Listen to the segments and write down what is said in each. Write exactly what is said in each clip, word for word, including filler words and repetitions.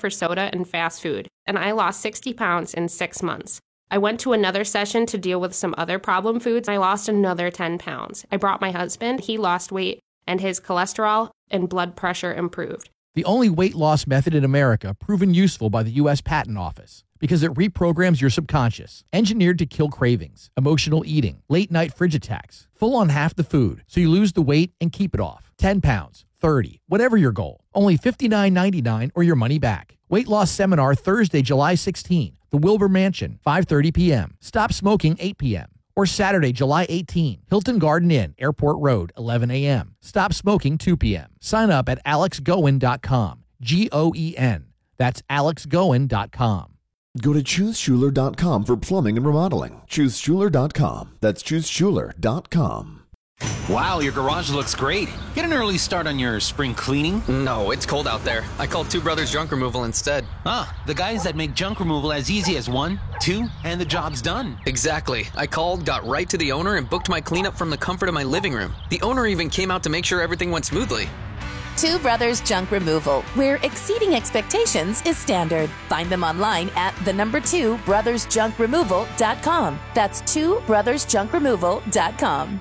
for soda and fast food, and I lost sixty pounds in six months. I went to another session to deal with some other problem foods. I lost another ten pounds. I brought my husband. He lost weight, and his cholesterol and blood pressure improved. The only weight loss method in America proven useful by the U S Patent Office because it reprograms your subconscious, engineered to kill cravings, emotional eating, late-night fridge attacks, full on half the food, so you lose the weight and keep it off. ten pounds, thirty, whatever your goal. Only fifty-nine ninety-nine or your money back. Weight loss seminar Thursday, July sixteenth. The Wilbur Mansion, five thirty p.m. Stop smoking, eight p.m. Or Saturday, July eighteenth. Hilton Garden Inn, Airport Road, eleven a.m. Stop smoking, two p.m. Sign up at alex goen dot com. G O E N. That's alex goen dot com. Go to choose schuler dot com for plumbing and remodeling. choose schuler dot com. That's choose schuler dot com. Wow, your garage looks great. Get an early start on your spring cleaning. No, it's cold out there. I called Two Brothers Junk Removal instead. Ah, the guys that make junk removal as easy as one, two, and the job's done. Exactly. I called, got right to the owner, and booked my cleanup from the comfort of my living room. The owner even came out to make sure everything went smoothly. Two Brothers Junk Removal, where exceeding expectations is standard. Find them online at the number two brothers junk removal dot com. That's two brothers junk removal dot com.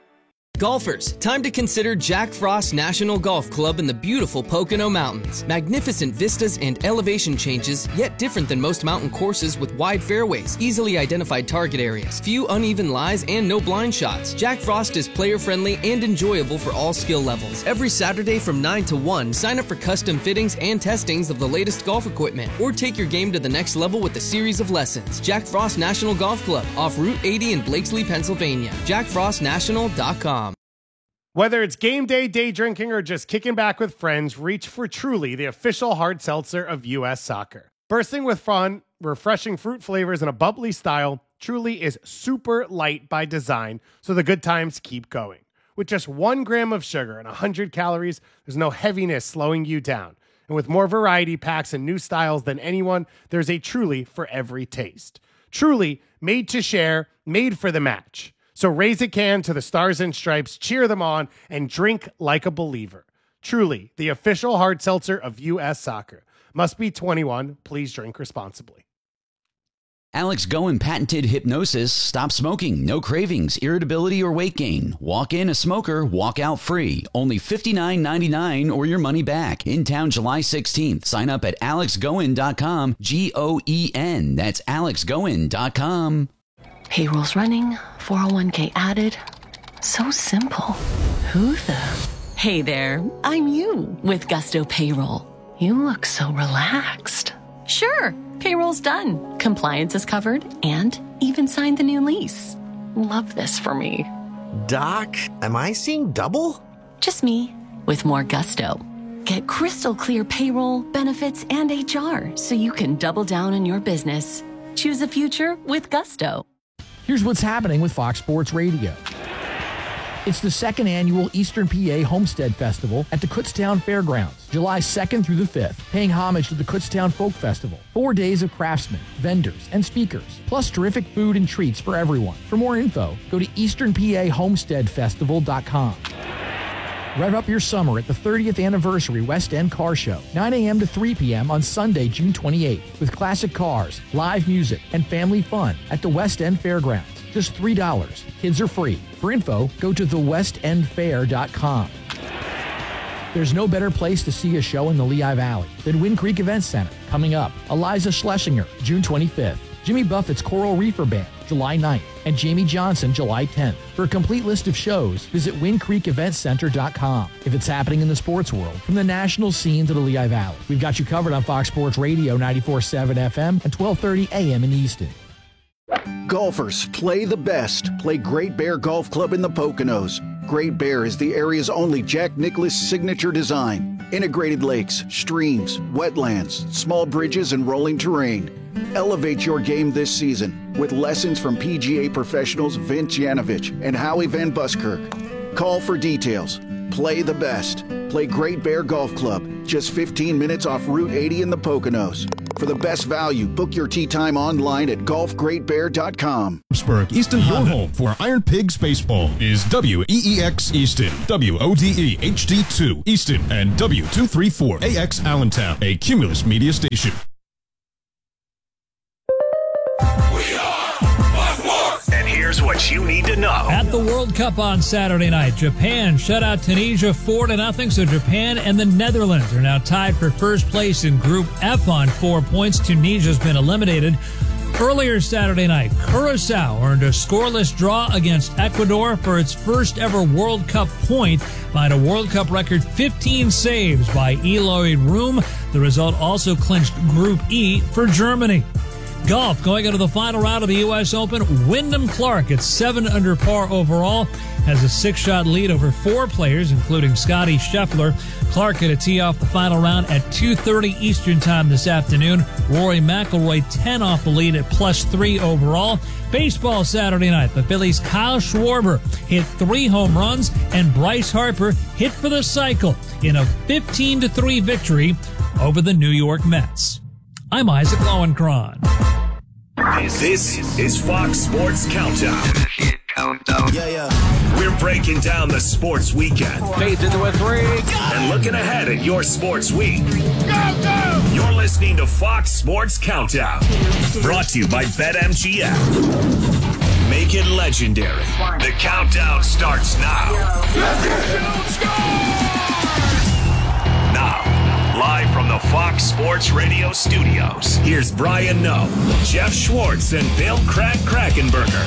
Golfers, time to consider Jack Frost National Golf Club in the beautiful Pocono Mountains. Magnificent vistas and elevation changes, yet different than most mountain courses with wide fairways, easily identified target areas, few uneven lies, and no blind shots. Jack Frost is player-friendly and enjoyable for all skill levels. Every Saturday from nine to one, sign up for custom fittings and testings of the latest golf equipment, or take your game to the next level with a series of lessons. Jack Frost National Golf Club, off Route eighty in Blakesley, Pennsylvania. jack frost national dot com. Whether it's game day, day drinking, or just kicking back with friends, reach for Truly, the official hard seltzer of U S Soccer. Bursting with fun, refreshing fruit flavors, and a bubbly style, Truly is super light by design, so the good times keep going. With just one gram of sugar and one hundred calories, there's no heaviness slowing you down. And with more variety packs and new styles than anyone, there's a Truly for every taste. Truly, made to share, made for the match. So raise a can to the Stars and Stripes, cheer them on, and drink like a believer. Truly, the official hard seltzer of U S Soccer. Must be twenty-one. Please drink responsibly. Alex Goen patented hypnosis. Stop smoking. No cravings, irritability, or weight gain. Walk in a smoker, walk out free. Only fifty-nine ninety-nine or your money back. In town July sixteenth. Sign up at alex goen dot com. G O E N. That's alex goen dot com. Payroll's running, four oh one k added. So simple. Who the? Hey there, I'm you with Gusto Payroll. You look so relaxed. Sure, payroll's done. Compliance is covered and even signed the new lease. Love this for me. Doc, am I seeing double? Just me with more gusto. Get crystal clear payroll, benefits, and H R so you can double down on your business. Choose a future with Gusto. Here's what's happening with Fox Sports Radio. It's the second annual Eastern P A Homestead Festival at the Kutztown Fairgrounds, July second through the fifth, paying homage to the Kutztown Folk Festival. Four days of craftsmen, vendors, and speakers, plus terrific food and treats for everyone. For more info, go to eastern p a homestead festival dot com. Rev up your summer at the thirtieth Anniversary West End Car Show, nine a.m. to three p.m. on Sunday, June twenty-eighth, with classic cars, live music, and family fun at the West End Fairgrounds. Just three dollars. Kids are free. For info, go to the west end fair dot com. There's no better place to see a show in the Lehigh Valley than Wind Creek Event Center. Coming up, Eliza Schlesinger, June twenty-fifth. Jimmy Buffett's Coral Reefer Band, July ninth, and Jamie Johnson, July tenth. For a complete list of shows, visit wind creek event center dot com. If it's happening in the sports world, from the national scene to the Lehigh Valley, we've got you covered on Fox Sports Radio ninety-four point seven F M and twelve thirty A M in Easton. Golfers, play the best. Play Great Bear Golf Club in the Poconos. Great Bear is the area's only Jack Nicklaus signature design. Integrated lakes, streams, wetlands, small bridges, and rolling terrain. Elevate your game this season with lessons from P G A professionals Vince Yanovich and Howie Van Buskirk. Call for details. Play the best. Play Great Bear Golf Club, just fifteen minutes off Route eighty in the Poconos. For the best value, book your tee time online at golf great bear dot com. Pittsburgh, Easton Your home for Iron Pig Spaceball is W E E X Easton, W O D E H D two Easton, and W two thirty-four A X Allentown, a Cumulus media station. And here's what you need to know. At the World Cup on Saturday night, Japan shut out Tunisia four to nothing, so Japan and the Netherlands are now tied for first place in Group F on four points. Tunisia's been eliminated. Earlier Saturday night, Curacao earned a scoreless draw against Ecuador for its first ever World Cup point behind a World Cup record fifteen saves by Eloy Room. The result also clinched Group E for Germany. Golf going into the final round of the U S Open. Wyndham Clark at seven under par overall has a six-shot lead over four players, including Scotty Scheffler. Clark going to tee off the final round at two thirty Eastern time this afternoon. Rory McIlroy ten off the lead at plus three overall. Baseball Saturday night. The Phillies' Kyle Schwarber hit three home runs, and Bryce Harper hit for the cycle in a fifteen to three victory over the New York Mets. I'm Isaac Lowenkron. This is Fox Sports Countdown. Countdown. Yeah, yeah. We're breaking down the sports weekend. Fades into a three. And looking ahead at your sports week. Go, go! You're listening to Fox Sports Countdown. Brought to you by BetMGM. Make it legendary. The countdown starts now. Now. Live from the Fox Sports Radio studios, here's Brian Noe, Jeff Schwartz, and Bill Crack Krackenberger.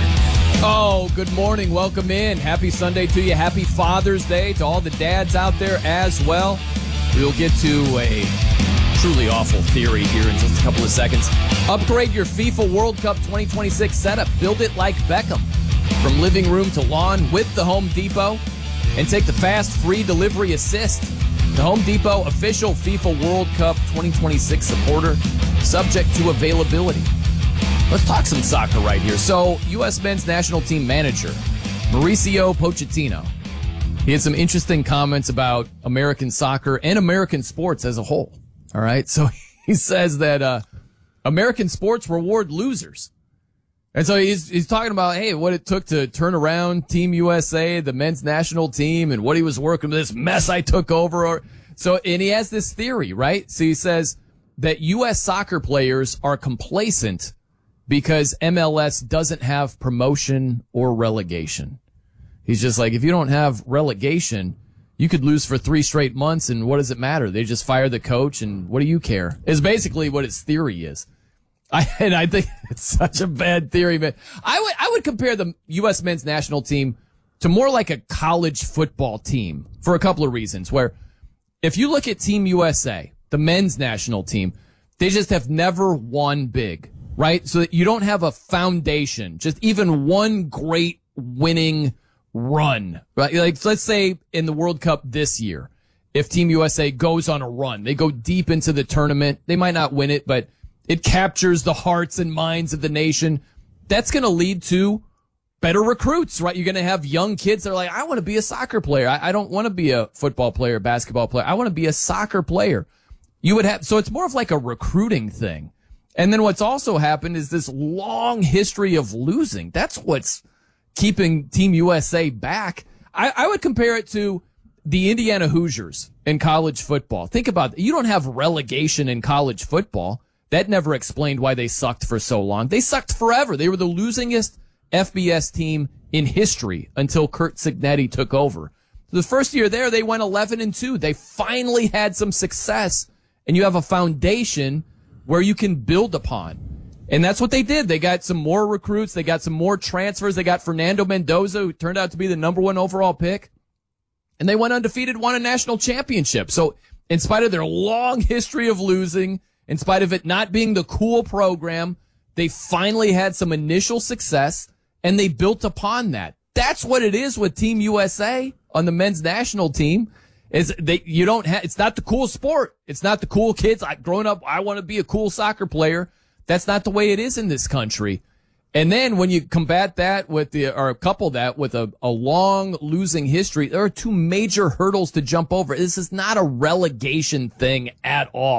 Oh, good morning. Welcome in. Happy Sunday to you. Happy Father's Day to all the dads out there as well. We'll get to a truly awful theory here in just a couple of seconds. Upgrade your FIFA World Cup twenty twenty-six setup. Build it like Beckham. From living room to lawn with the Home Depot. And take the fast, free delivery assist. The Home Depot official FIFA World Cup twenty twenty-six supporter, subject to availability. Let's talk some soccer right here. So, U S men's national team manager, Mauricio Pochettino, he had some interesting comments about American soccer and American sports as a whole. All right. So he says that uh, American sports reward losers. And so he's he's talking about, hey, what it took to turn around Team U S A, the men's national team, and what he was working with, this mess I took over. Or, so, and he has this theory, right? So he says that U S soccer players are complacent because M L S doesn't have promotion or relegation. He's just like, if you don't have relegation, you could lose for three straight months, and what does it matter? They just fire the coach, and what do you care? Is basically what his theory is. I, and I think it's such a bad theory, man. I would, I would compare the U S men's national team to more like a college football team for a couple of reasons, where if you look at Team U S A, the men's national team, they just have never won big, right? So that you don't have a foundation, just even one great winning run, right? Like, let's say in the World Cup this year, if Team U S A goes on a run, they go deep into the tournament, they might not win it, but it captures the hearts and minds of the nation. That's going to lead to better recruits, right? You're going to have young kids that are like, I want to be a soccer player. I, I don't want to be a football player, basketball player. I want to be a soccer player. You would have, so it's more of like a recruiting thing. And then what's also happened is this long history of losing. That's what's keeping Team U S A back. I, I would compare it to the Indiana Hoosiers in college football. Think about it. You don't have relegation in college football. That never explained why they sucked for so long. They sucked forever. They were the losingest F B S team in history until Curt Cignetti took over. The first year there, they went eleven and two. They finally had some success, and you have a foundation where you can build upon. And that's what they did. They got some more recruits. They got some more transfers. They got Fernando Mendoza, who turned out to be the number one overall pick. And they went undefeated, won a national championship. So in spite of their long history of losing, in spite of it not being the cool program, they finally had some initial success, and they built upon that. That's what it is with Team U S A on the men's national team. Is they you don't have it's not the cool sport. It's not the cool kids. I growing up, I want to be a cool soccer player. That's not the way it is in this country. And then when you combat that with the or couple that with a, a long losing history, there are two major hurdles to jump over. This is not a relegation thing at all.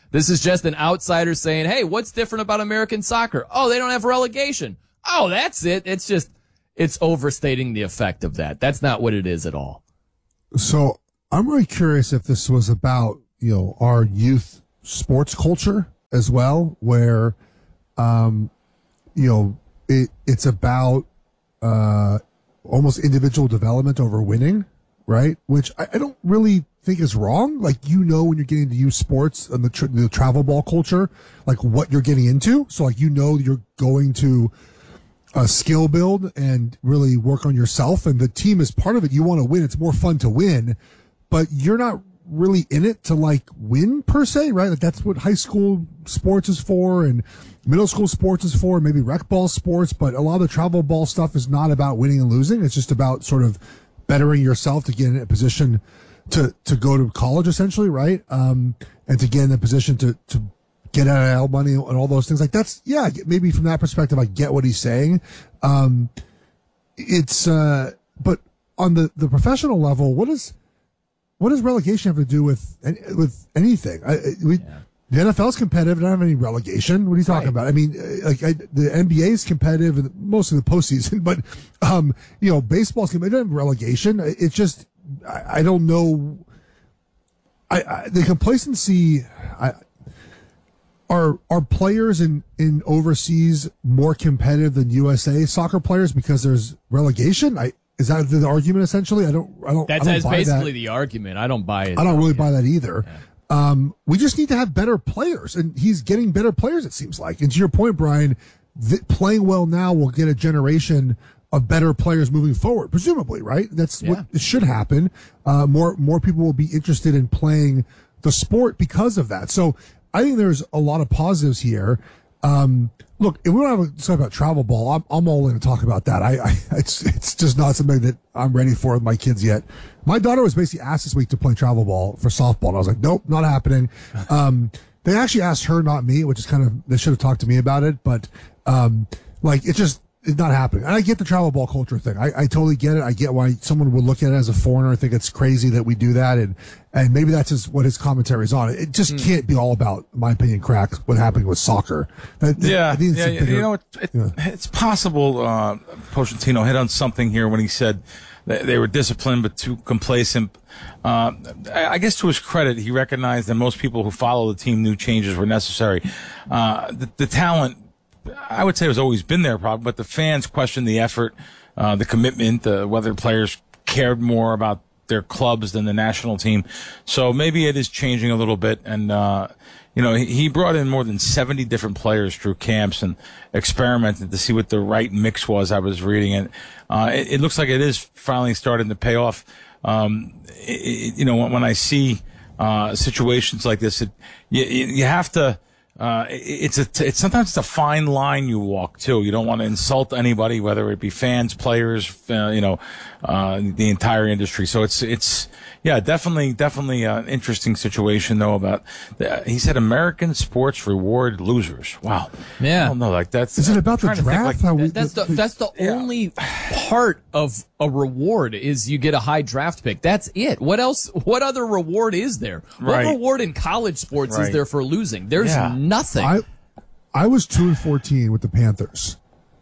This is just an outsider saying, hey, what's different about American soccer? Oh, they don't have relegation. Oh, that's it. It's just, it's overstating the effect of that. That's not what it is at all. So I'm really curious if this was about, you know, our youth sports culture as well, where, um, you know, it, it's about, uh, almost individual development over winning, right? Which I, I don't really think is wrong. Like, you know, when you're getting into youth sports and the, tra- the travel ball culture, like what you're getting into. So like, you know, you're going to a skill build and really work on yourself, and the team is part of it. You want to win. It's more fun to win, but you're not really in it to like win per se, right? Like that's what high school sports is for and middle school sports is for, maybe rec ball sports, but a lot of the travel ball stuff is not about winning and losing. It's just about sort of bettering yourself to get in a position to, to go to college essentially, right? Um, and to get in a position to, to get N I L money and all those things. Like that's, yeah, maybe from that perspective, I get what he's saying. Um, it's, uh, but on the, the professional level, what is, what does relegation have to do with, with anything? I, we, yeah. The N F L is competitive. I don't have any relegation. What are you talking right. about? I mean, like I, the N B A is competitive, and most of the postseason, but, um, you know, baseball's competitive. I don't have relegation. It's just, I, I don't know. I, I the complacency, I, Are are players in, in overseas more competitive than U S A soccer players because there's relegation? I is that the argument essentially? I don't I don't. That's, I don't that's buy basically that. the argument. I don't buy it. I don't really buy that either. Yeah. Um, we just need to have better players, and he's getting better players. It seems like. And to your point, Brian, th- playing well now will get a generation of better players moving forward, presumably, right? That's yeah. what it should happen. Uh, more more people will be interested in playing the sport because of that. So. I think there's a lot of positives here. Um, look, if we don't have to talk about travel ball, I'm, I'm all in to talk about that. I, I, it's, it's just not something that I'm ready for with my kids yet. My daughter was basically asked this week to play travel ball for softball, and I was like, nope, not happening. Um, they actually asked her, not me, which is kind of, they should have talked to me about it, but, um, like, it just, it's not happening. And I get the travel ball culture thing. I, I totally get it. I get why someone would look at it as a foreigner and think it's crazy that we do that. And, and maybe that's just what his commentary is on. It just mm. can't be all about, in my opinion, crack, what happened with soccer. That, yeah. I think yeah, bigger, you know, it, it, yeah. it's possible, uh, Pochettino hit on something here when he said that they were disciplined but too complacent. Uh, I guess to his credit, he recognized that most people who follow the team knew changes were necessary. Uh, the, the talent, I would say, has always been there, probably, but the fans questioned the effort, uh, the commitment, uh, whether players cared more about their clubs than the national team. So maybe it is changing a little bit. And, uh, you know, he brought in more than seventy different players through camps and experimented to see what the right mix was. I was reading it. Uh, it, it looks like it is finally starting to pay off. Um, it, you know, when, when I see, uh, situations like this, it, you, you have to, Uh, it's a, it's sometimes it's a fine line you walk too. You don't want to insult anybody, whether it be fans, players, uh, you know, uh, the entire industry. So it's, it's, yeah, definitely, definitely an interesting situation though about, the, he said American sports reward losers. Wow. Yeah. I don't know, like that's. Is it about the draft? Like, we, that's the, that's the yeah. only part of a reward is you get a high draft pick. That's it. What else, what other reward is there? Right. What reward in college sports right. is there for losing? There's yeah. nothing. I, I was two and fourteen with the Panthers.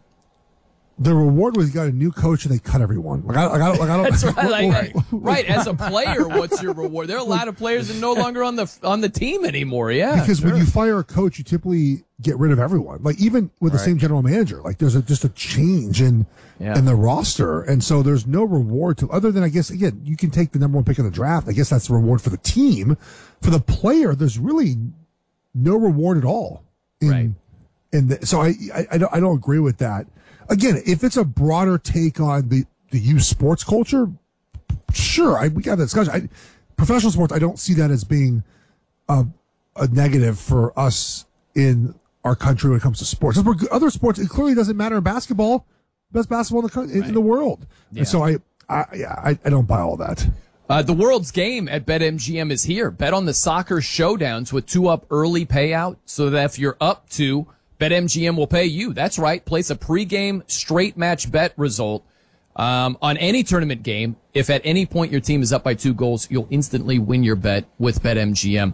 The reward was you got a new coach and they cut everyone. Like I, like I, like I don't. That's right. Like, right. right. As a player, what's your reward? There are a lot of players that are no longer on the on the team anymore. Yeah. Because sure. when you fire a coach, you typically get rid of everyone. Like even with the right. same general manager, like there's a, just a change in yeah. in the roster, and so there's no reward to other than I guess again you can take the number one pick in the draft. I guess that's the reward for the team. For the player, there's really no reward at all. In, right. In the, so I, I I don't I don't agree with that. Again, if it's a broader take on the, the youth sports culture, sure, I, we got that discussion. I, professional sports, I don't see that as being a, a negative for us in our country when it comes to sports. Other sports, it clearly doesn't matter in basketball. Best basketball in the, in, right. in the world. Yeah. And so I, I, I, I don't buy all that. Uh, the world's game at BetMGM is here. Bet on the soccer showdowns with two up early payout so that if you're up to BetMGM will pay you. That's right. Place a pregame straight match bet result um, on any tournament game. If at any point your team is up by two goals, you'll instantly win your bet with BetMGM.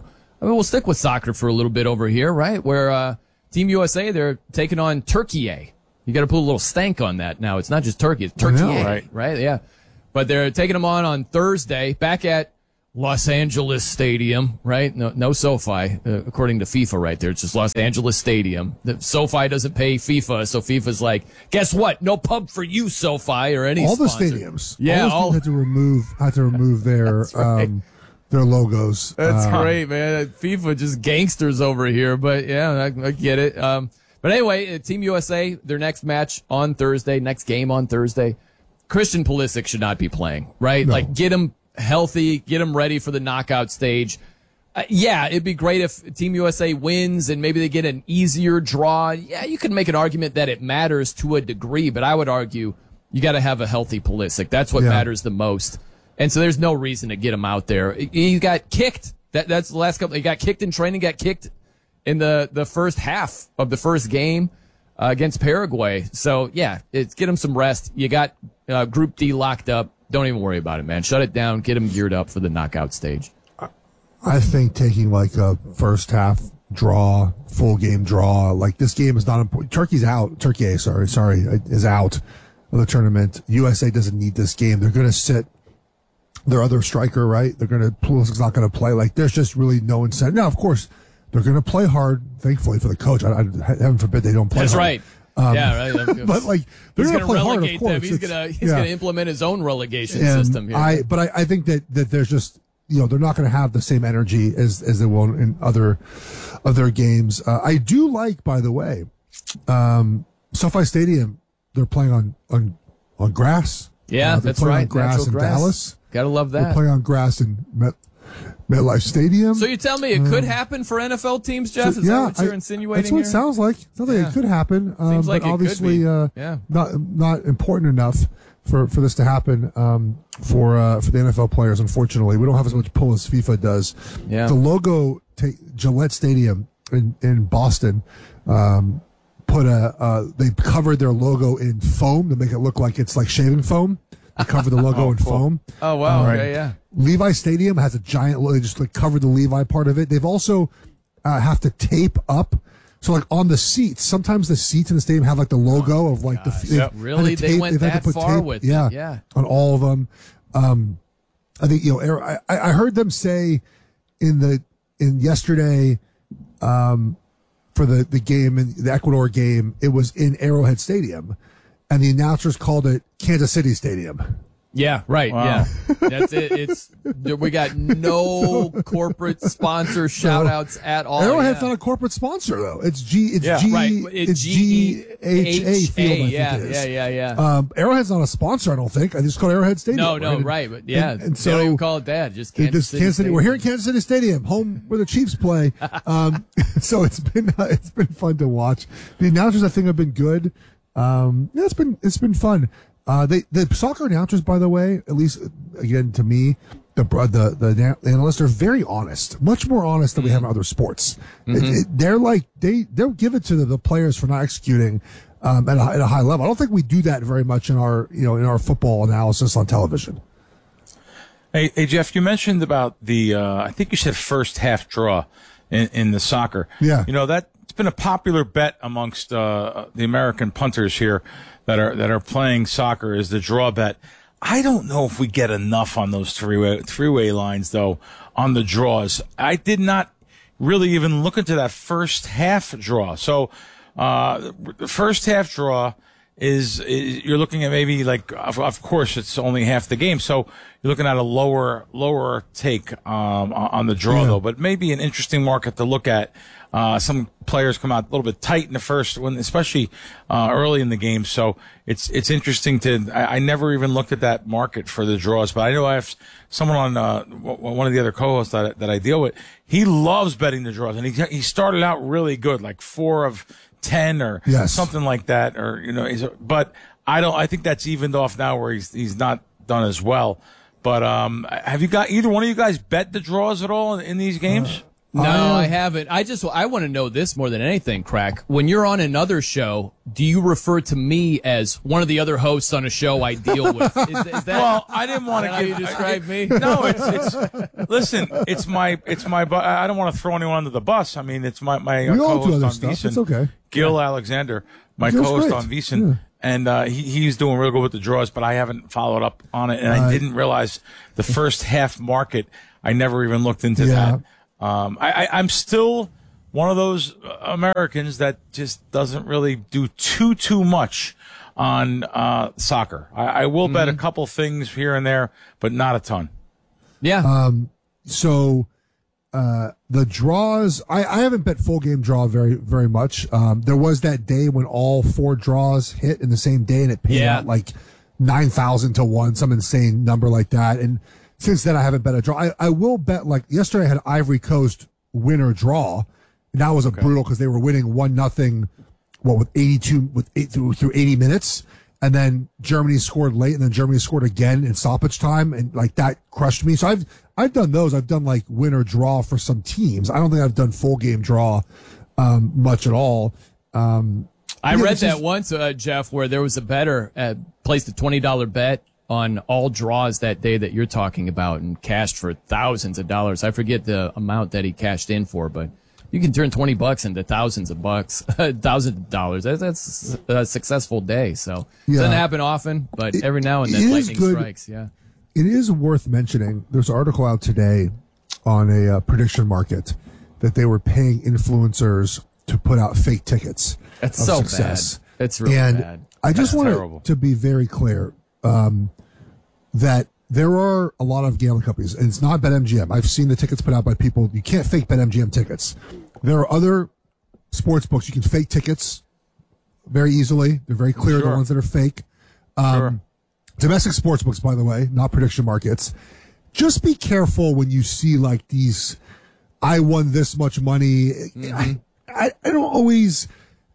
I mean, we'll stick with soccer for a little bit over here, right? Where uh, Team U S A, they're taking on Turkey. You got to put a little stank on that now. It's not just Turkey, it's Turkey, right? Right? Yeah. But they're taking them on on Thursday back at Los Angeles Stadium, right? No, no SoFi, uh, according to FIFA right there. It's just Los Angeles Stadium. The SoFi doesn't pay FIFA, so FIFA's like, guess what? No pub for you, SoFi, or any all sponsor. the stadiums. Yeah, all, all had to remove had to remove their right. um, their logos. That's um, great, man. FIFA just gangsters over here, but yeah, I, I get it. Um, but anyway, Team U S A, their next match on Thursday, next game on Thursday. Christian Pulisic should not be playing, right? No. Like, get him healthy, get him ready for the knockout stage. Uh, yeah, it'd be great if Team U S A wins and maybe they get an easier draw. Yeah, you could make an argument that it matters to a degree, but I would argue you got to have a healthy Pulisic. That's what Yeah. matters the most. And so there's no reason to get him out there. He got kicked. That, that's the last couple. He got kicked in training, got kicked in the, the first half of the first game uh, against Paraguay. So, yeah, it's get him some rest. You got uh, Group D locked up. Don't even worry about it, man. Shut it down. Get him geared up for the knockout stage. I think taking like a first half draw, full game draw, like this game is not important. Turkey's out. Turkey, sorry, sorry, is out of the tournament. U S A doesn't need this game. They're going to sit their other striker, right? They're going to, Pulisic's not going to play. Like, there's just really no incentive. Now, of course, they're going to play hard, thankfully, for the coach. I, I, heaven forbid they don't play That's hard. right. Um, yeah, right. But like, they're he's going to play hard, of relegate course. them. He's It's- going to he's yeah. going to implement his own relegation And system here. I, but I, I think that, that there's just, you know, they're not going to have the same energy as, as they will in other, other games. Uh, I do like, by the way, um, SoFi Stadium, they're playing on, on, on grass. Yeah, Uh, they're that's playing right. on grass Natural in grass. Dallas. Gotta love They're that. playing on grass in Met, MetLife Stadium. So you tell me it could Uh, happen for N F L teams, Jeff? So, Is yeah, that what you're I- insinuating That's what here? it sounds like. Sounds like Yeah. it could happen. Um, Seems like but it could obviously, be. uh, Yeah. not not important enough for, for this to happen um, for uh, for the N F L players. Unfortunately, we don't have as much pull as FIFA does. Yeah. The logo, ta Gillette Stadium in in Boston. Um, Put a uh, they covered their logo in foam to make it look like it's like shaving foam. They covered the logo Oh, in cool. foam. Oh, wow. Um, Okay, yeah. Levi Stadium has a giant logo. They just like covered the Levi part of it. They've also uh, have to tape up. So like on the seats, sometimes the seats in the stadium have like the logo of like the. they've had to Really? They tape- went they've had to that put far tape- with it. yeah, Yeah. on all of them. Um, I think you know. Aero- I, I heard them say in the in yesterday. Um, for the, the game, in the Ecuador game, it was in Arrowhead Stadium, and the announcers called it Kansas City Stadium. Yeah, right. Wow. Yeah, that's it. It's we got no corporate sponsor shout outs at all. Arrowhead's yeah. not a corporate sponsor though. It's G. It's Yeah. G. Right. It's, It's G H A Field. I think yeah, it is. yeah, yeah, yeah. Um, Arrowhead's not a sponsor. I don't think. I just called Arrowhead Stadium. No, no, And- right, but yeah, and, and they so don't even call it that. Just it- Kansas this City. Kansas City. We're Stadium. here in Kansas City Stadium, home where the Chiefs play. Um, so it's been uh, it's been fun to watch. The announcers, I think, have been good. Um, yeah, it's been it's been fun. Uh, they the soccer announcers, by the way, at least again to me, the the the analysts are very honest, much more honest than we have in other sports. Mm-hmm. It, it, they're like they they'll give it to the, the players for not executing um, at a, at a high level. I don't think we do that very much in our you know in our football analysis on television. Hey, hey, Jeff, you mentioned about the, uh, I think you said first half draw in, in the soccer. Yeah. You know, that it's been a popular bet amongst, uh, the American punters here that are, that are playing soccer is the draw bet. I don't know if we get enough on those three-way, three-way lines though, on the draws. I did not really even look into that first half draw. So, uh, the first half draw, Is, is you're looking at maybe like of, of course it's only half the game, so you're looking at a lower lower take um, on the draw Yeah. though, but maybe an interesting market to look at. Uh, some players come out a little bit tight in the first one, especially uh, early in the game. So it's it's interesting to. I, I never even looked at that market for the draws, but I know I have someone on uh, w- one of the other co-hosts that that I deal with. He loves betting the draws, and he he started out really good, like four of ten or Yes. something like that, or you know, he's, but I don't. I think that's evened off now, where he's he's not done as well. But um, have you got either one of you guys bet the draws at all in, in these games? No, I, I haven't. I just I want to know this more than anything, Crack. When you're on another show, do you refer to me as one of the other hosts on a show I deal with? Is, is that well, I didn't want to how give you describe I, me. No, it's it's. Listen, it's my it's my. bu- I don't want to throw anyone under the bus. I mean, it's my my uh, We all do co-host other on stuff. VSiN, It's okay. Gil Alexander, my Gil's co-host great. on VSiN, Yeah. and uh, he he's doing real good with the draws, but I haven't followed up on it, and I Right. didn't realize the first half market. I never even looked into Yeah. that. Um, I, I, I'm still one of those Americans that just doesn't really do too, too much on uh, soccer. I, I will bet a couple things here and there, but not a ton. Yeah. Um, so uh, the draws, I, I haven't bet full game draw very, very much. Um, there was that day when all four draws hit in the same day and it paid Yeah. out like nine thousand to one, some insane number like that. And since then, I haven't bet a draw. I, I will bet, like, yesterday I had Ivory Coast win or draw. And that was a brutal because they were winning one nothing, what, with eighty-two, with eight through, through eighty minutes. And then Germany scored late, and then Germany scored again in stoppage time. And, like, that crushed me. So I've, I've done those. I've done, like, win or draw for some teams. I don't think I've done full game draw, um, much at all. Um, I yeah, read it's that just- once, uh, Jeff, where there was a bettor uh, placed a twenty dollar bet on all draws that day that you're talking about and cashed for thousands of dollars. I forget the amount that he cashed in for, but you can turn twenty bucks into thousands of bucks, thousands of dollars. That's, that's a successful day. So Yeah. it doesn't happen often, but every now and it then is lightning good. strikes. Yeah. It is worth mentioning. There's an article out today on a uh, prediction market that they were paying influencers to put out fake tickets. That's of so success. bad. It's really and bad. I just That's want terrible. to be very clear um, that there are a lot of gambling companies, and it's not BetMGM. I've seen the tickets put out by people. You can't fake BetMGM tickets. There are other sports books you can fake tickets very easily. They're very clear, the Sure. ones that are fake. Um, Sure. Domestic sports books, by the way, not prediction markets. Just be careful when you see like these, I won this much money. I, I, I don't always,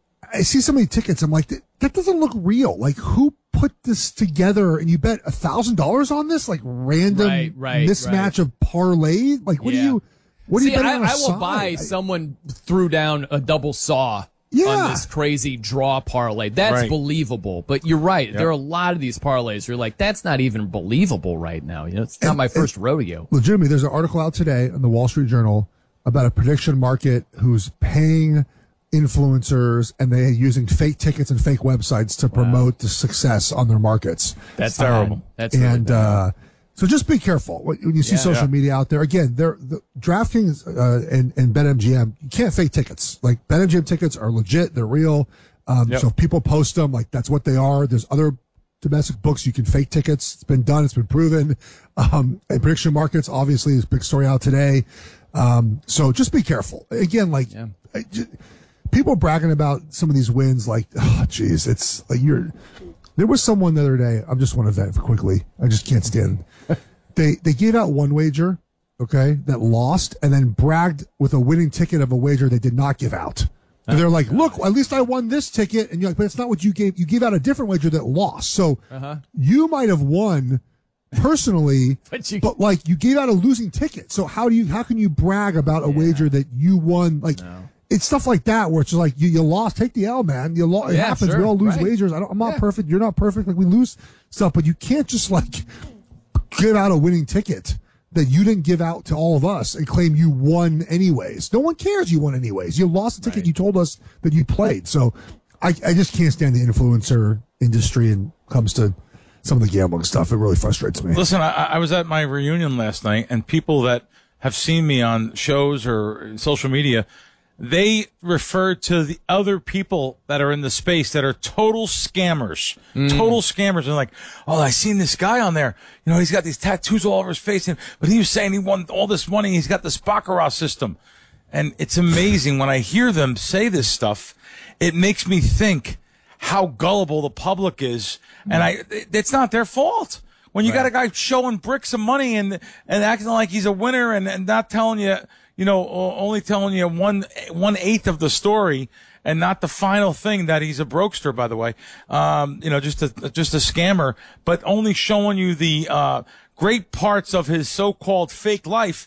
I see so many tickets. I'm like, that, that doesn't look real. Like, who put this together and you bet a thousand dollars on this? Like, random Right, right, mismatch right. of parlay? Like, what Yeah. do you, what See, do you bet I, on a I will side? buy someone threw down a double saw Yeah. on this crazy draw parlay. That's Right. believable. But you're right. Yep. There are a lot of these parlays. You're like, that's not even believable right now. You know, it's not And- my first rodeo. Legitimately, there's an article out today in the Wall Street Journal about a prediction market who's paying influencers and they're using fake tickets and fake websites to promote the success on their markets. That's terrible. bad. That's really and bad. uh, so just be careful when when you see Yeah. social Yeah. media out there. Again, they're, the DraftKings uh, and, and BetMGM, you can't fake tickets. Like, BetMGM tickets are legit. They're real. Um, Yep. So if people post them, like, that's what they are. There's other domestic books you can fake tickets. It's been done. It's been proven. Um, and prediction markets, obviously, is a big story out today. Um, so just be careful. Again, like, Yeah. I ju- people bragging about some of these wins, like, oh, geez, it's like you're. There was someone the other day. I just want to vent quickly. I just can't stand. they they gave out one wager, okay, that lost, and then bragged with a winning ticket of a wager they did not give out. And they're like, look, at least I won this ticket, and you're like, but it's not what you gave. You gave out a different wager that lost. So Uh-huh. you might have won personally, But you- but like you gave out a losing ticket. So how do you? How can you brag about a wager that you won? Like. It's stuff like that where it's just like you, you lost. Take the L, man. You lo- it Yeah, happens. sure, We all lose right. wagers. I don't, I'm not Yeah. perfect. You're not perfect. Like, we lose stuff, but you can't just like give out a winning ticket that you didn't give out to all of us and claim you won anyways. No one cares you won anyways. You lost the ticket. You told us that you played. So I, I just can't stand the influencer industry and comes to some of the gambling stuff. It really frustrates me. Listen, I, I was at my reunion last night, and people that have seen me on shows or social media, they refer to the other people that are in the space that are total scammers, total scammers. And like, oh, I seen this guy on there. You know, he's got these tattoos all over his face, and but he was saying he won all this money. He's got this baccarat system, and it's amazing when I hear them say this stuff. It makes me think how gullible the public is, and I, it's not their fault. When you got a guy showing bricks of money and and acting like he's a winner and, and not telling you, you know, o- only telling you one one eighth of the story and not the final thing that he's a brokester, by the way, um, you know, just a just a scammer, but only showing you the uh, great parts of his so-called fake life.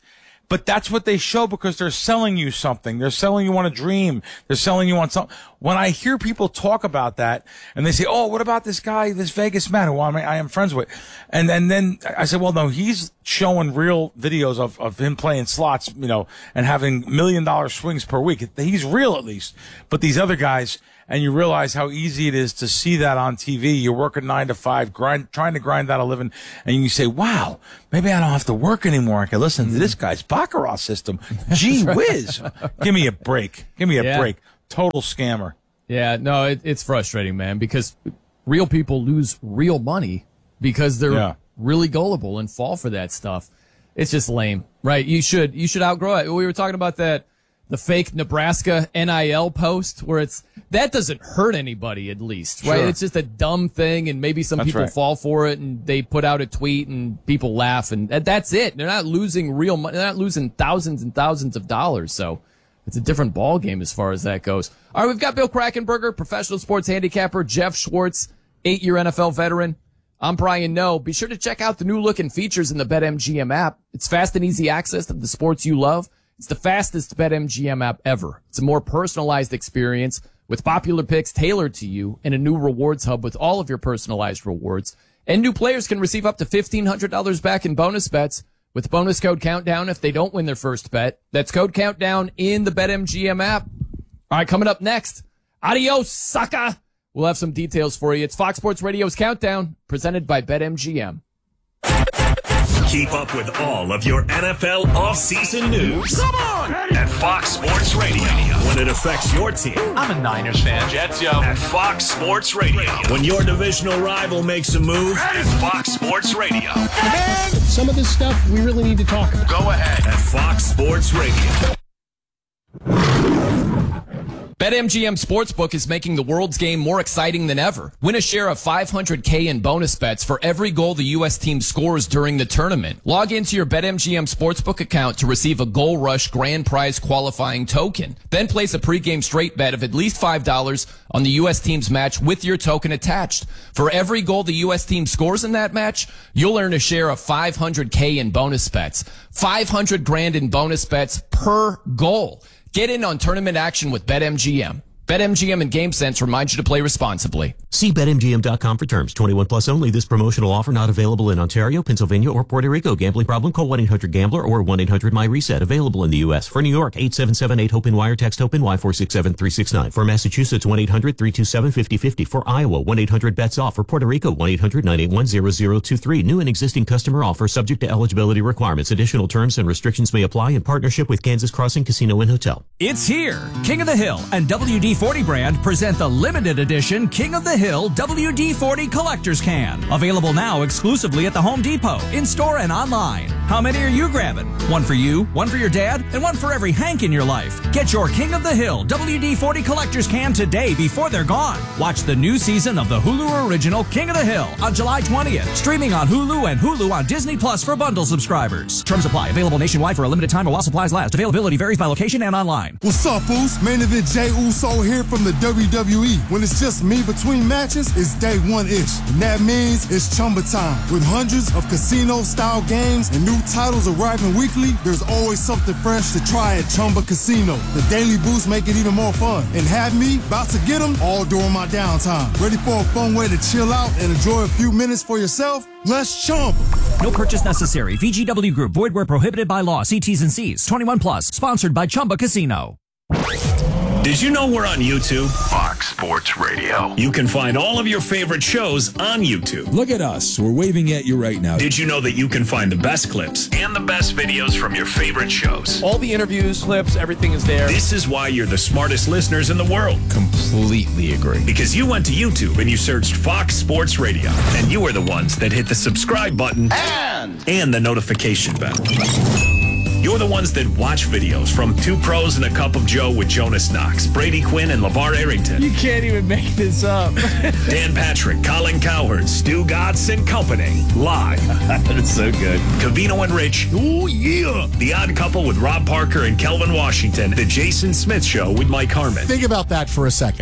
But that's what they show because they're selling you something. They're selling you on a dream. They're selling you on something. When I hear people talk about that and they say, oh, what about this guy, this Vegas man who I'm, I am friends with? And, and then I said, well, no, he's showing real videos of, of him playing slots, you know, and having million dollar swings per week. He's real at least. But these other guys, and you realize how easy it is to see that on T V. You're working nine to five, grind, trying to grind out a living, and you say, wow, maybe I don't have to work anymore. I can listen to this guy's Baccarat system. Gee whiz. Give me a break. Give me a Yeah. break. Total scammer. Yeah, no, it, it's frustrating, man, because real people lose real money because they're Yeah. really gullible and fall for that stuff. It's just lame, right? You should you should outgrow it. We were talking about that, the fake Nebraska N I L post where it's that doesn't hurt anybody, at least, right? Sure. It's just a dumb thing, and maybe some That's people right. fall for it, and they put out a tweet, and people laugh, and that- that's it. They're not losing real money. They're not losing thousands and thousands of dollars. So it's a different ball game as far as that goes. All right, we've got Bill Krackomberger, professional sports handicapper, Jeff Schwartz, eight-year N F L veteran. I'm Brian Noe. Be sure to check out the new look and features in the BetMGM app. It's fast and easy access to the sports you love. It's the fastest BetMGM app ever. It's a more personalized experience with popular picks tailored to you and a new rewards hub with all of your personalized rewards. And new players can receive up to fifteen hundred dollars back in bonus bets with bonus code Countdown if they don't win their first bet. That's code Countdown in the BetMGM app. All right, coming up next, adios, sucker. We'll have some details for you. It's Fox Sports Radio's Countdown, presented by BetMGM. Keep up with all of your N F L offseason news. Come on! At Fox Sports Radio. When it affects your team. I'm a Niners fan. Jets, yo. At Fox Sports Radio. When your divisional rival makes a move. At Fox Sports Radio. Man, some of this stuff we really need to talk about. Go ahead. At Fox Sports Radio. BetMGM Sportsbook is making the world's game more exciting than ever. Win a share of five hundred K in bonus bets for every goal the U S team scores during the tournament. Log into your BetMGM Sportsbook account to receive a Goal Rush grand prize qualifying token. Then place a pregame straight bet of at least five dollars on the U S team's match with your token attached. For every goal the U S team scores in that match, you'll earn a share of five hundred K in bonus bets. five hundred grand in bonus bets per goal. Get in on tournament action with BetMGM. BetMGM and GameSense remind you to play responsibly. See Bet M G M dot com for terms. twenty-one plus only. This promotional offer not available in Ontario, Pennsylvania, or Puerto Rico. Gambling problem? Call one eight hundred gambler or one eight hundred my reset. Available in the U S. For New York, eight seven seven eight HOPE-N wire. Text HOPE-N-Y four six seven three six nine. For Massachusetts, one eight hundred three two seven five zero five zero. For Iowa, one eight hundred bets off. For Puerto Rico, one eight hundred nine eight one zero zero two three. New and existing customer offer subject to eligibility requirements. Additional terms and restrictions may apply in partnership with Kansas Crossing Casino and Hotel. It's here. King of the Hill and W D forty brand present the limited edition King of the Hill W D forty Collector's Can. Available now exclusively at the Home Depot, in-store and online. How many are you grabbing? One for you, one for your dad, and one for every Hank in your life. Get your King of the Hill W D forty Collector's Can today before they're gone. Watch the new season of the Hulu original King of the Hill on July twentieth. Streaming on Hulu and Hulu on Disney Plus for bundle subscribers. Terms apply. Available nationwide for a limited time or while supplies last. Availability varies by location and online. What's up, Boost? Main event Jey Uso here from the W W E. When it's just me between matches, it's day one-ish. And that means it's Chumba time. With hundreds of casino-style games and new titles arriving weekly, there's always something fresh to try at Chumba Casino. The Daily Boost make it even more fun. And have me about to get them all during my downtime. Ready for a fun way to chill out and enjoy a few minutes for yourself? Let's Chumba. No purchase necessary. V G W Group. Void where prohibited by law. See T's and C's. twenty-one plus. Sponsored by Chumba Casino. Did you know we're on YouTube? Fox Sports Radio. You can find all of your favorite shows on YouTube. Look at us. We're waving at you right now. Did you know that you can find the best clips and the best videos from your favorite shows? All the interviews, clips, everything is there. This is why you're the smartest listeners in the world. Completely agree. Because you went to YouTube and you searched Fox Sports Radio, and you were the ones that hit the subscribe button and, and the notification bell. You're the ones that watch videos from Two Pros and a Cup of Joe with Jonas Knox, Brady Quinn, and LeVar Arrington. You can't even make this up. Dan Patrick, Colin Cowherd, Stu Godson and Company. Live. That's so good. Covino and Rich. Oh, yeah. The Odd Couple with Rob Parker and Kelvin Washington. The Jason Smith Show with Mike Harmon. Think about that for a second. And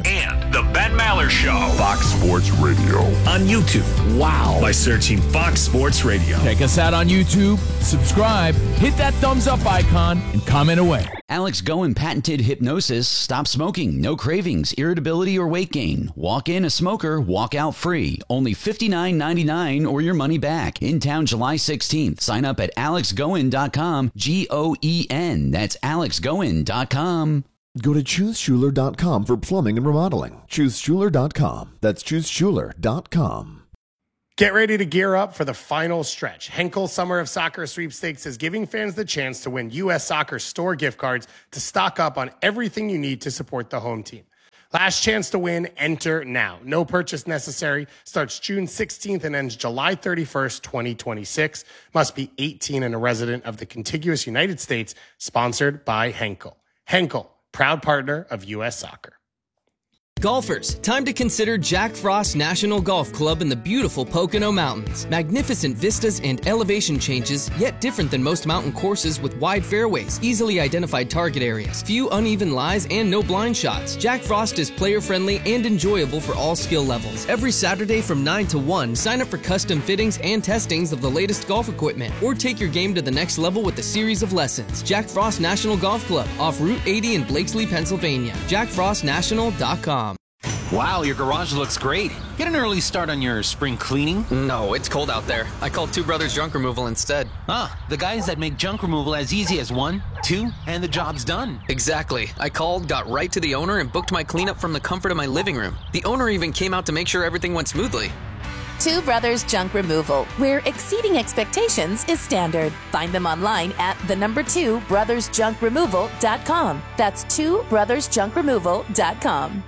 The Ben Maller Show. Fox Sports Radio. On YouTube. Wow. By searching Fox Sports Radio. Check us out on YouTube, subscribe, hit that thumbs up icon, and comment away. Alex Goen patented hypnosis. Stop smoking, no cravings, irritability, or weight gain. Walk in a smoker, walk out free. Only fifty-nine ninety-nine or your money back. In town July sixteenth. Sign up at alex goen dot com. G O E N. That's alex goen dot com. Go to choose schuler dot com for plumbing and remodeling. choose schuler dot com. That's choose schuler dot com. Get ready to gear up for the final stretch. Henkel Summer of Soccer Sweepstakes is giving fans the chance to win U S Soccer store gift cards to stock up on everything you need to support the home team. Last chance to win, enter now. No purchase necessary. Starts June sixteenth and ends July thirty-first, twenty twenty-six. Must be eighteen and a resident of the contiguous United States. Sponsored by Henkel. Henkel, proud partner of U S Soccer. Golfers, time to consider Jack Frost National Golf Club in the beautiful Pocono Mountains. Magnificent vistas and elevation changes, yet different than most mountain courses with wide fairways, easily identified target areas, few uneven lies, and no blind shots. Jack Frost is player-friendly and enjoyable for all skill levels. Every Saturday from nine to one, sign up for custom fittings and testings of the latest golf equipment, or take your game to the next level with a series of lessons. Jack Frost National Golf Club, off Route eighty in Blakesley, Pennsylvania. jack frost national dot com. Wow, your garage looks great. Get an early start on your spring cleaning. No, it's cold out there. I called Two Brothers Junk Removal instead. Ah, the guys that make junk removal as easy as one, two, and the job's done. Exactly. I called, got right to the owner, and booked my cleanup from the comfort of my living room. The owner even came out to make sure everything went smoothly. Two Brothers Junk Removal, where exceeding expectations is standard. Find them online at the number two brothers junk removal dot com. That's two brothers junk removal dot com.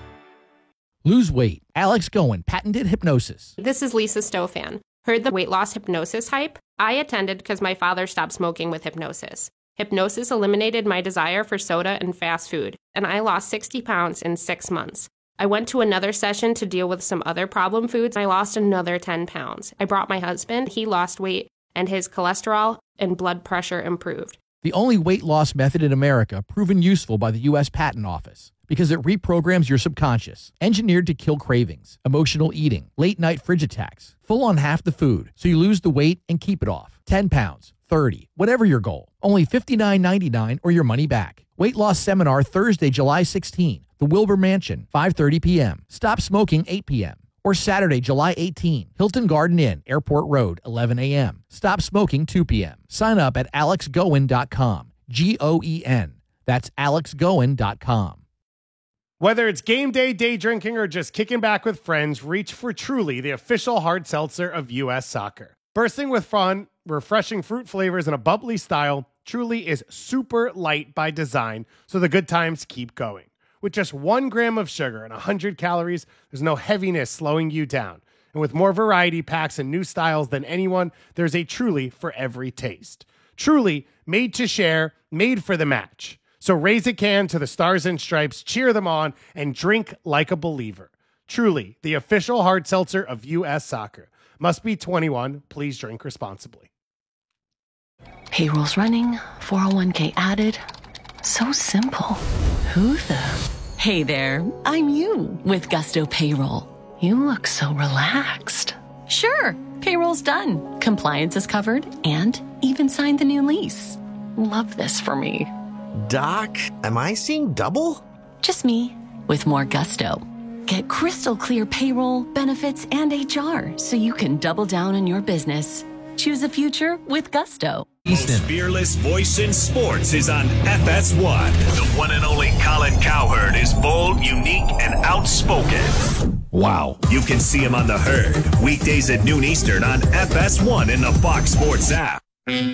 Lose weight. Alex Goen, patented hypnosis. This is Lisa Stofan. Heard the weight loss hypnosis hype? I attended because my father stopped smoking with hypnosis. Hypnosis eliminated my desire for soda and fast food, and I lost sixty pounds in six months. I went to another session to deal with some other problem foods. I lost another ten pounds. I brought my husband. He lost weight, and his cholesterol and blood pressure improved. The only weight loss method in America proven useful by the U S Patent Office because it reprograms your subconscious, engineered to kill cravings, emotional eating, late-night fridge attacks, full on half the food, so you lose the weight and keep it off. ten pounds, thirty, whatever your goal. Only fifty-nine ninety-nine or your money back. Weight loss seminar Thursday, July sixteenth, the Wilbur Mansion, five thirty p.m. Stop smoking, eight p.m. Or Saturday, July eighteenth, Hilton Garden Inn, Airport Road, eleven a.m. Stop smoking, two p.m. Sign up at alex goen dot com. G O E N. That's alex goen dot com. Whether it's game day, day drinking, or just kicking back with friends, reach for Truly, the official hard seltzer of U S Soccer. Bursting with fun, refreshing fruit flavors, and a bubbly style, Truly is super light by design, so the good times keep going. With just one gram of sugar and one hundred calories, there's no heaviness slowing you down. And with more variety packs and new styles than anyone, there's a Truly for every taste. Truly, made to share, made for the match. So raise a can to the Stars and Stripes, cheer them on, and drink like a believer. Truly, the official hard seltzer of U S Soccer. Must be twenty-one. Please drink responsibly. Payroll's running, four oh one k added. So simple. Who the? Hey there, I'm you with Gusto Payroll. You look so relaxed. Sure, payroll's done. Compliance is covered and even signed the new lease. Love this for me. Doc, am I seeing double? Just me with more gusto. Get crystal clear payroll, benefits, and H R so you can double down on your business. Choose a future with Gusto. Most fearless voice in sports is on F S one. The one and only Colin Cowherd is bold, unique, and outspoken. Wow. You can see him on The Herd, weekdays at noon Eastern on F S one in the Fox Sports app.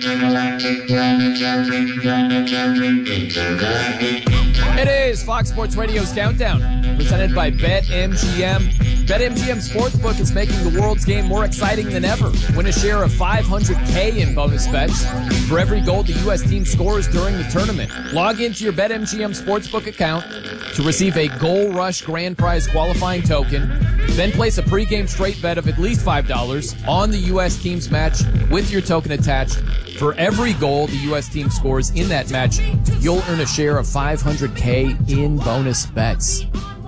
It is Fox Sports Radio's Countdown, presented by BetMGM. BetMGM Sportsbook is making the world's game more exciting than ever. Win a share of five hundred K in bonus bets for every goal the U S team scores during the tournament. Log into your BetMGM Sportsbook account to receive a Goal Rush Grand Prize qualifying token. Then place a pregame straight bet of at least five dollars on the U S team's match with your token attached. For every goal the U S team scores in that match, you'll earn a share of five hundred K in bonus bets.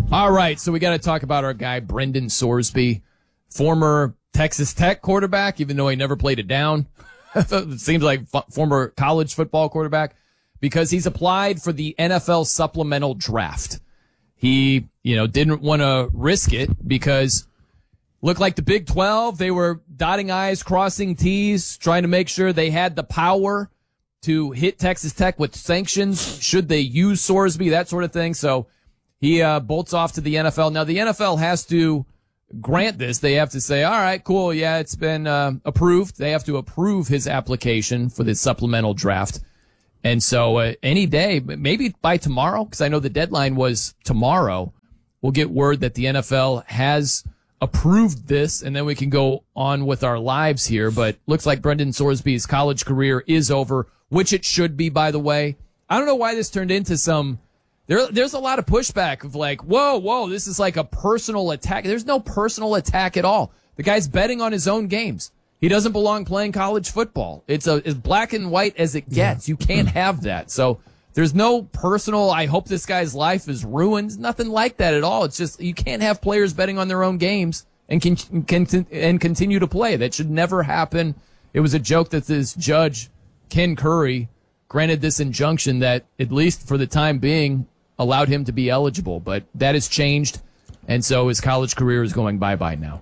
All right, so we got to talk about our guy, Brendan Sorsby, former Texas Tech quarterback, even though he never played it down. It seems like f- former college football quarterback, because he's applied for the N F L supplemental draft. He, you know, didn't want to risk it because looked like the Big twelve, they were dotting I's, crossing T's, trying to make sure they had the power to hit Texas Tech with sanctions should they use Sorsby, that sort of thing. So he uh, bolts off to the N F L. Now, the N F L has to grant this. They have to say, all right, cool, yeah, it's been uh, approved. They have to approve his application for the supplemental draft. And so uh, any day, maybe by tomorrow, because I know the deadline was tomorrow, we'll get word that the N F L has approved this, and then we can go on with our lives here. But looks like Brendan Sorsby's college career is over, which it should be, by the way. I don't know why this turned into some... There, there's a lot of pushback of like, whoa, whoa, this is like a personal attack. There's no personal attack at all. The guy's betting on his own games. He doesn't belong playing college football. It's a, as black and white as it gets. Yeah. You can't have that. So there's no personal, I hope this guy's life is ruined. Nothing like that at all. It's just, you can't have players betting on their own games and can, can, and continue to play. That should never happen. It was a joke that this judge, Ken Curry, granted this injunction that, at least for the time being, allowed him to be eligible, but that has changed, and so his college career is going bye-bye now.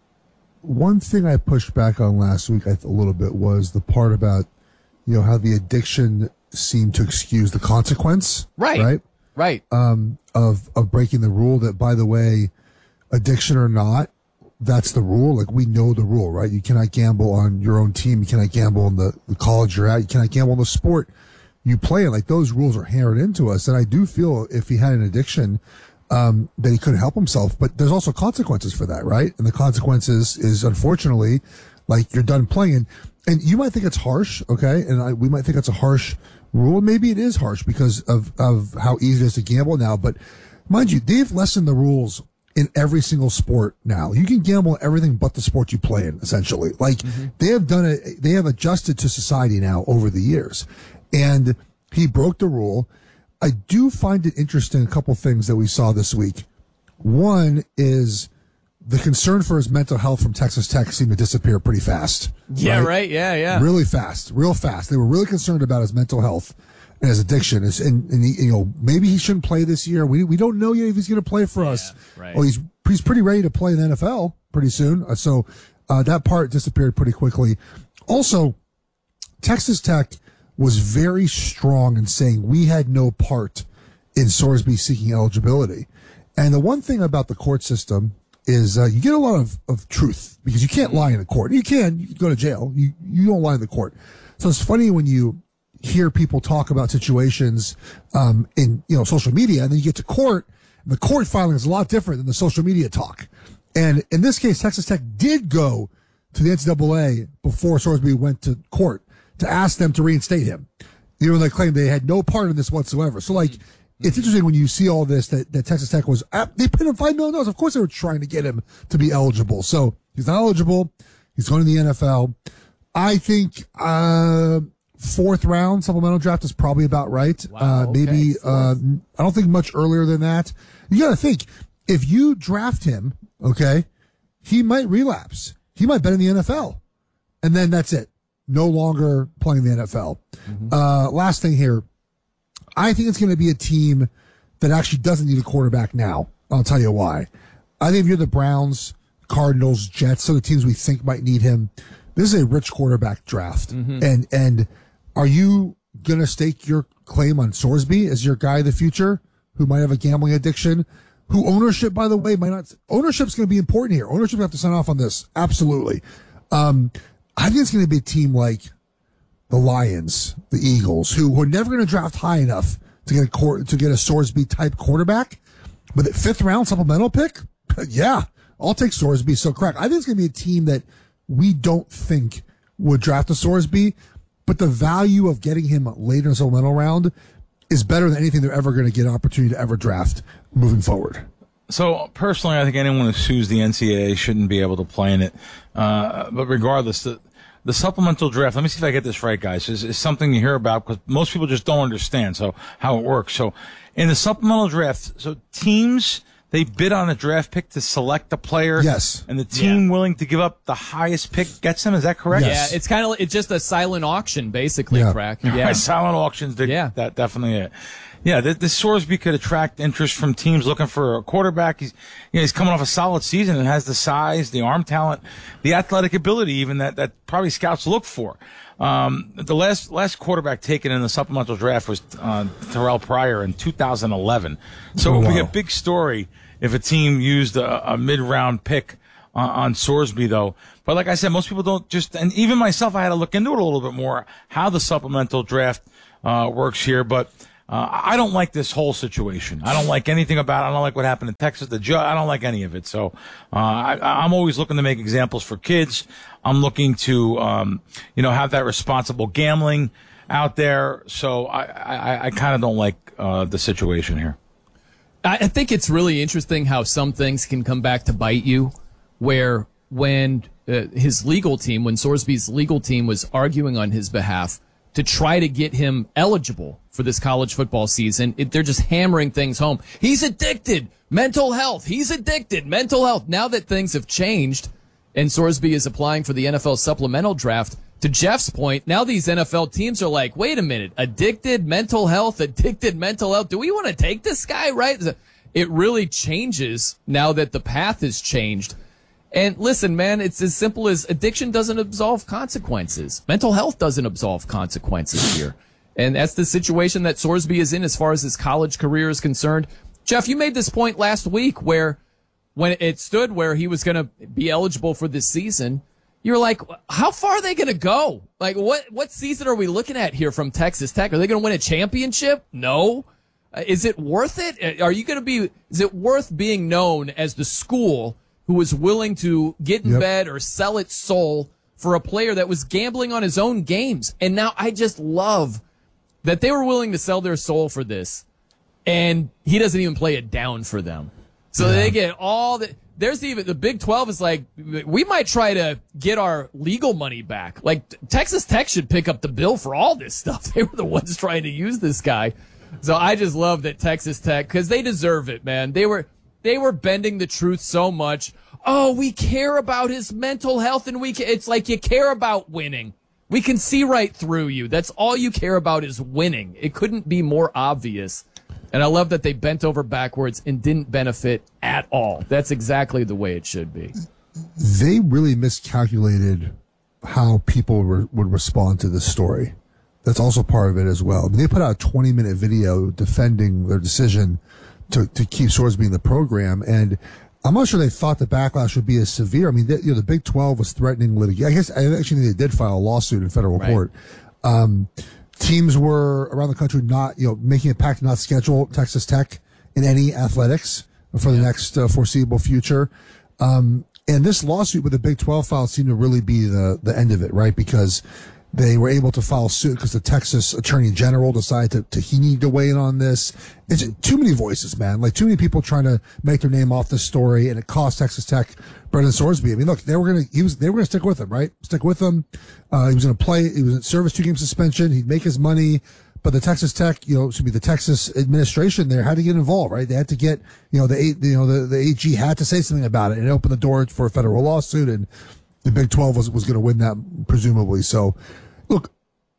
One thing I pushed back on last week a little bit was the part about, you know, how the addiction seemed to excuse the consequence. Right. Right. Right. Um, of, of breaking the rule that, by the way, addiction or not, that's the rule. Like, we know the rule, right? You cannot gamble on your own team. You cannot gamble on the, the college you're at. You cannot gamble on the sport you play. Like, those rules are hammered into us. And I do feel if he had an addiction, um, that he couldn't help himself, but there's also consequences for that, right? And the consequences is, unfortunately, like, you're done playing. And, and you might think it's harsh, okay? And I, we might think it's a harsh rule. Maybe it is harsh because of, of how easy it is to gamble now. But mind you, they've lessened the rules in every single sport now. You can gamble everything but the sport you play in, essentially. Like, mm-hmm. they have done it, they have adjusted to society now over the years. And he broke the rule. I do find it interesting, a couple things that we saw this week. One is the concern for his mental health from Texas Tech seemed to disappear pretty fast. Yeah, right? right? Yeah, yeah. Really fast, real fast. They were really concerned about his mental health and his addiction. And, and he, you know, maybe he shouldn't play this year. We we don't know yet if he's going to play for yeah, us. Right. Well, he's he's pretty ready to play in the N F L pretty soon. So uh, that part disappeared pretty quickly. Also, Texas Tech was very strong in saying we had no part in Sorsby seeking eligibility. And the one thing about the court system is uh, you get a lot of, of truth because you can't lie in the court. You can, you can go to jail. You, you don't lie in the court. So it's funny when you hear people talk about situations um, in, you know, social media, and then you get to court, and the court filing is a lot different than the social media talk. And in this case, Texas Tech did go to the N C double A before Sorsby went to court to ask them to reinstate him. You know, they claimed they had no part in this whatsoever. So, like, it's interesting when you see all this that, that Texas Tech was, they paid him five million dollars. Of course they were trying to get him to be eligible. So he's not eligible. He's going to the N F L. I think, uh, fourth round supplemental draft is probably about right. Wow, uh, okay, maybe, uh, I don't think much earlier than that. You got to think, if you draft him, okay, he might relapse. He might bet in the N F L. And then that's it. No longer playing the N F L. Mm-hmm. Uh, last thing here. I think it's going to be a team that actually doesn't need a quarterback now. I'll tell you why. I think if you're the Browns, Cardinals, Jets, so the teams we think might need him, this is a rich quarterback draft. Mm-hmm. And, and are you going to stake your claim on Sorsby as your guy of the future who might have a gambling addiction? Who ownership, by the way, might not, ownership's going to be important here. Ownership have to sign off on this. Absolutely. Um, I think it's going to be a team like the Lions, the Eagles, who are never going to draft high enough to get a court, to get a Sorsby type quarterback, but at fifth round supplemental pick, yeah, I'll take Sorsby. So correct. I think it's going to be a team that we don't think would draft a Sorsby, but the value of getting him later in the supplemental round is better than anything they're ever going to get an opportunity to ever draft moving forward. So personally, I think anyone who sues the N C double A shouldn't be able to play in it. Uh, but regardless, the, the supplemental draft, let me see if I get this right, guys, is, is something you hear about because most people just don't understand so how it works. So in the supplemental draft, so teams they bid on a draft pick to select a player. Yes. And the team Yeah. willing to give up the highest pick gets them. Is that correct? Yeah, it's kind of it's just a silent auction, basically, Yeah. Crack. Yeah. Yeah. Silent auctions. Did, Yeah. That definitely it. Yeah, this, this Sorsby could attract interest from teams looking for a quarterback. He's, you know, he's coming off a solid season and has the size, the arm talent, the athletic ability, even that, that probably scouts look for. Um, the last last quarterback taken in the supplemental draft was uh, Terrell Pryor in two thousand eleven. So Oh, it would be wow. a big story if a team used a, a mid-round pick on, on Sorsby, though. But like I said, most people don't just, and even myself, I had to look into it a little bit more, how the supplemental draft uh, works here. But uh, I don't like this whole situation. I don't like anything about it. I don't like what happened in Texas. The judge, I don't like any of it. So uh, I, I'm always looking to make examples for kids. I'm looking to, um, you know, have that responsible gambling out there. So I, I, I kind of don't like uh, the situation here. I I think it's really interesting how some things can come back to bite you, where when uh, his legal team, when Sorsby's legal team was arguing on his behalf to try to get him eligible for this college football season, it, they're just hammering things home. He's addicted. Mental health. He's addicted. Mental health. Now that things have changed and Sorsby is applying for the N F L supplemental draft, to Jeff's point, now these N F L teams are like, wait a minute, addicted, mental health, addicted, mental health. Do we want to take this guy, right? It really changes now that the path has changed. And listen, man, it's as simple as addiction doesn't absolve consequences. Mental health doesn't absolve consequences here. And that's the situation that Sorsby is in as far as his college career is concerned. Jeff, you made this point last week where when it stood where he was going to be eligible for this season, you're like, how far are they going to go? Like, what, what season are we looking at here from Texas Tech? Are they going to win a championship? No. Uh, is it worth it? Are you going to be, is it worth being known as the school who was willing to get in Yep. bed or sell its soul for a player that was gambling on his own games? And now I just love that they were willing to sell their soul for this, and he doesn't even play it down for them. So Yeah. they get all the, there's even, the Big twelve is like, we might try to get our legal money back. Like, Texas Tech should pick up the bill for all this stuff. They were the ones trying to use this guy. So I just love that Texas Tech, because they deserve it, man. They were, they were bending the truth so much. Oh, we care about his mental health, and we ca- it's like you care about winning. We can see right through you. That's all you care about is winning. It couldn't be more obvious. And I love that they bent over backwards and didn't benefit at all. That's exactly the way it should be. They really miscalculated how people re- would respond to this story. That's also part of it as well. I mean, they put out a twenty minute video defending their decision to, to keep Sorsby in the program. And I'm not sure they thought the backlash would be as severe. I mean, they, you know, the Big twelve was threatening litigation. I guess I actually think they did file a lawsuit in federal Right. court. Um, teams were around the country not, you know, making a pact to not schedule Texas Tech in any athletics for the next uh, foreseeable future. Um, and this lawsuit with the Big twelve filed seemed to really be the, the end of it, right? Because they were able to file suit because the Texas Attorney General decided to, to he needed to weigh in on this. It's too many voices, man. Like too many people trying to make their name off this story, and it cost Texas Tech Brendan Sorsby. I mean, look, they were gonna he was they were gonna stick with him, right? Stick with him. Uh, he was gonna play. He was in service two game suspension. He'd make his money. But the Texas Tech, you know, should be the Texas administration there had to get involved, right? They had to get, you know, the you know the the A G had to say something about it, and it opened the door for a federal lawsuit, and the Big twelve was was going to win that presumably. So, look,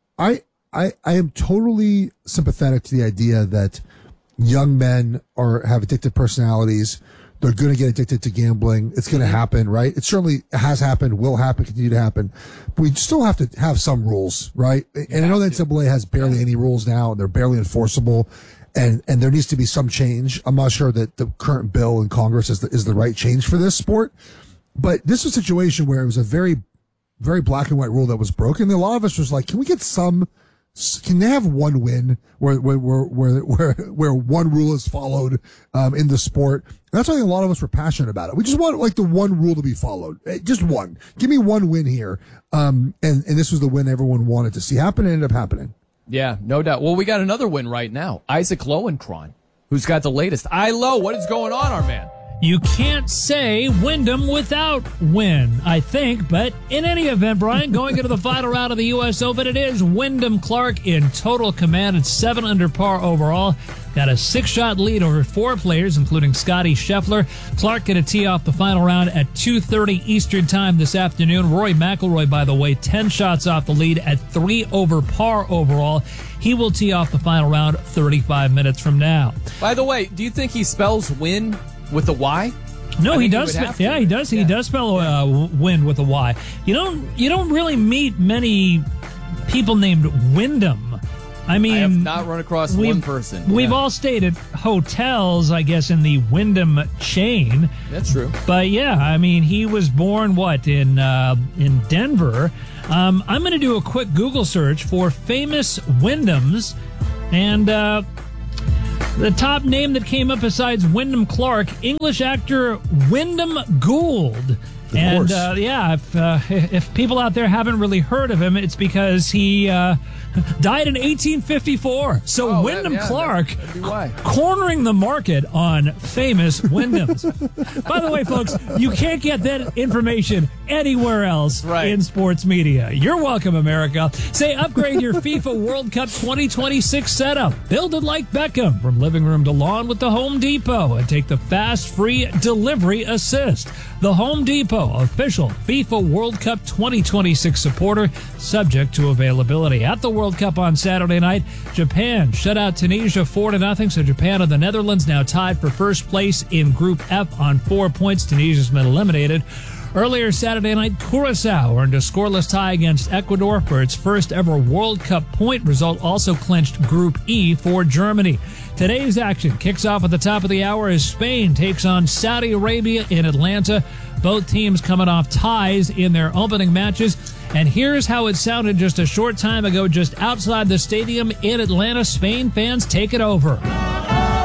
I I I am totally sympathetic to the idea that young men are have addictive personalities. They're going to get addicted to gambling. It's going to happen, right? It certainly has happened, will happen, continue to happen. But we still have to have some rules, right? And I know the N C double A has barely any rules now, and they're barely enforceable. And and there needs to be some change. I'm not sure that the current bill in Congress is the, is the right change for this sport. But this was a situation where it was a very, very black and white rule that was broken. And a lot of us was like, can we get some? Can they have one win where where where where where one rule is followed um, in the sport? And that's why I think a lot of us were passionate about it. We just want like the one rule to be followed, just one. Give me one win here, um, and and this was the win everyone wanted to see happen. And ended up happening. Yeah, no doubt. Well, we got another win right now. Isaac Lowenkron, who's got the latest. I Lo, what is going on, our man? You can't say Wyndham without win, I think. But in any event, Brian, going into the final round of the U S Open, it is Wyndham Clark in total command at seven under par overall. got a six-shot lead over four players, including Scotty Scheffler. Clark going to tee off the final round at two thirty Eastern Time this afternoon. Rory McIlroy, by the way, ten shots off the lead at three over par overall. He will tee off the final round thirty-five minutes from now. By the way, do you think he spells win with a Y? No, he does. He yeah, he does. Yeah. He does spell uh, win with a Y. You don't. You don't really meet many people named Wyndham. I mean, I have not run across one person. We've yeah. all stayed at hotels, I guess, in the Wyndham chain. That's true. But yeah, I mean, he was born what in uh, in Denver. Um, I'm going to do a quick Google search for famous Wyndhams, and. Uh, The top name that came up besides Wyndham Clark, English actor Wyndham Gould. Of and course. Uh, yeah, if, uh, if people out there haven't really heard of him, it's because he uh, died in eighteen fifty-four. So oh, Wyndham yeah, Clark that'd be why. cornering the market on famous Wyndhams. By the way, folks, you can't get that information anywhere else right. in sports media. You're welcome, America. Say, upgrade your FIFA World Cup twenty twenty-six setup. Build it like Beckham from living room to lawn with the Home Depot and take the fast, free delivery assist. The Home Depot, official FIFA World Cup twenty twenty-six supporter, subject to availability. At the World Cup on Saturday night, Japan shut out Tunisia four to nothing. So Japan and the Netherlands now tied for first place in Group F on four points. Tunisia's been eliminated. Earlier Saturday night, Curacao earned a scoreless tie against Ecuador for its first ever World Cup point. Result also clinched Group E for Germany. Today's action kicks off at the top of the hour as Spain takes on Saudi Arabia in Atlanta. Both teams coming off ties in their opening matches. And here's how it sounded just a short time ago, just outside the stadium in Atlanta. Spain fans take it over.